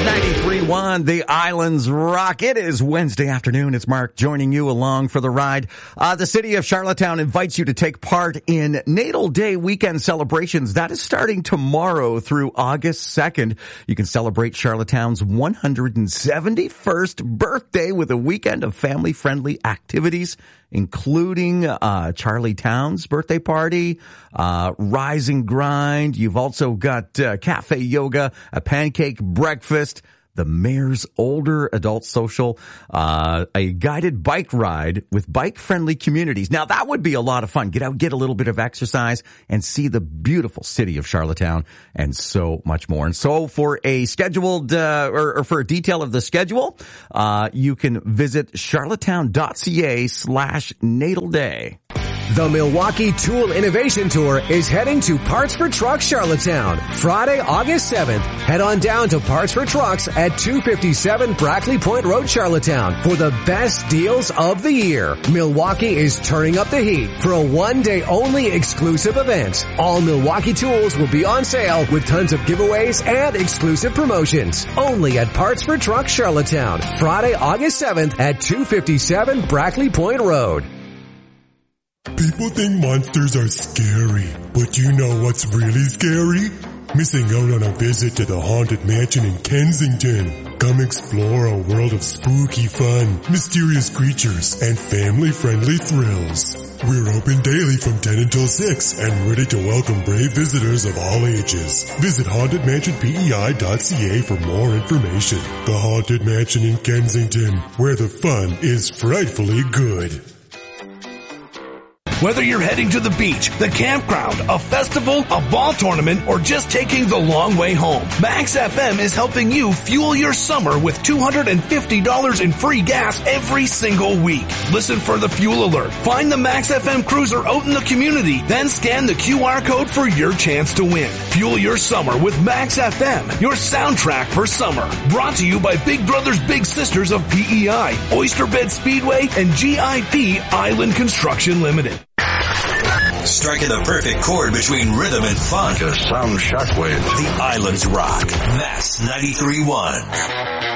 93.1, the Islands Rock. It is Wednesday afternoon. It's Mark joining you along for the ride. The city of Charlottetown invites you to take part in Natal Day weekend celebrations. That is starting tomorrow through August 2nd. You can celebrate Charlottetown's 171st birthday with a weekend of family-friendly activities, including Charlie Town's birthday party, Rise and Grind. You've also got cafe yoga, a pancake breakfast, the mayor's older adult social, a guided bike ride with bike-friendly communities. Now, that would be a lot of fun. Get out, get a little bit of exercise, and see the beautiful city of Charlottetown, and so much more. And so for a scheduled, or for a detail of the schedule, you can visit charlottetown.ca/Natal Day. The Milwaukee Tool Innovation Tour is heading to Parts for Trucks Charlottetown, Friday, August 7th. Head on down to Parts for Trucks at 257 Brackley Point Road, Charlottetown for the best deals of the year. Milwaukee is turning up the heat for a one-day only exclusive event. All Milwaukee tools will be on sale with tons of giveaways and exclusive promotions. Only at Parts for Trucks Charlottetown, Friday, August 7th at 257 Brackley Point Road. People think monsters are scary, but you know what's really scary? Missing out on a visit to the Haunted Mansion in Kensington. Come explore a world of spooky fun, mysterious creatures, and family-friendly thrills. We're open daily from 10 until 6 and ready to welcome brave visitors of all ages. Visit hauntedmansionpei.ca for more information. The Haunted Mansion in Kensington, where the fun is frightfully good. Whether you're heading to the beach, the campground, a festival, a ball tournament, or just taking the long way home, Max FM is helping you fuel your summer with $250 in free gas every single week. Listen for the fuel alert. Find the Max FM cruiser out in the community, then scan the QR code for your chance to win. Fuel your summer with Max FM, your soundtrack for summer. Brought to you by Big Brothers Big Sisters of PEI, Oysterbed Speedway, and GIP Island Construction Limited. Striking the perfect chord between rhythm and fun. Just sound shockwave. The Islands Rock. Max 93.1.